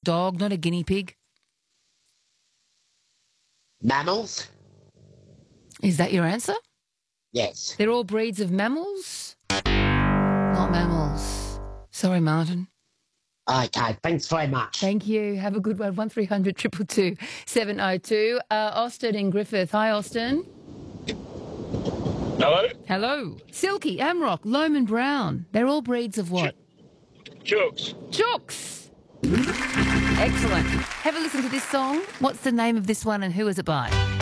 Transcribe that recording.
dog, not a guinea pig. Mammals? Is that your answer? Yes. They're all breeds of mammals? Not mammals. Sorry, Martin. Okay, thanks very much. Thank you. Have a good one. 1300 222 702. Austin in Griffith. Hi, Austin. Hello? Hello. Silky, Amrock, Loman Brown. They're all breeds of what? Chooks. Chooks. Excellent. Have a listen to this song. What's the name of this one and who is it by?